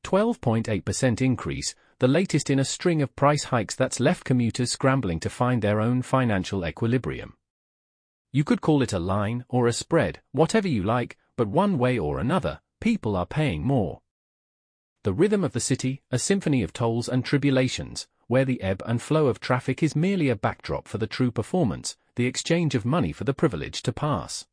12.8% increase, the latest in a string of price hikes that's left commuters scrambling to find their own financial equilibrium. You could call it a line or a spread, whatever you like, but one way or another, people are paying more. The rhythm of the city, a symphony of tolls and tribulations, where the ebb and flow of traffic is merely a backdrop for the true performance, the exchange of money for the privilege to pass.